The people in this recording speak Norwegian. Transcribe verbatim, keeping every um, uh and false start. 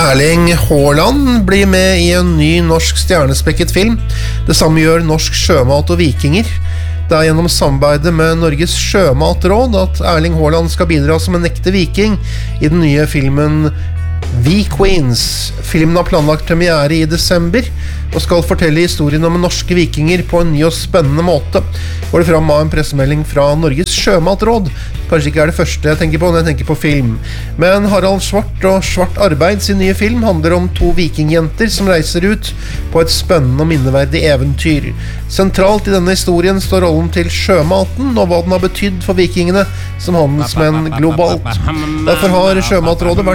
Erling Haaland blir med i en ny norsk stjernespekket film. Det samme gjør Norsk Sjømat og Vikinger. Det er gjennom samarbeidet med Norges Sjømatråd at Erling Haaland skal bidra som en ekte viking i den nye filmen V-Queens. Filmen har planlagt premiere i desember og skal fortelle historien om norske vikinger på en ny og spennende måte. Går det fram av en pressemelding fra Norges Sjømatråd. Kanskje ikke er det første jeg tenker på når jeg tenker på film. Men Harald Svart og Svart Arbeid sin nye film handler om to vikingjenter som reiser ut på et spennende og minneverdig eventyr. Sentralt i denne historien står rollen til sjømaten og hva den har betydd for vikingene som handelsmenn globalt. Derfor har Sjømatrådet vært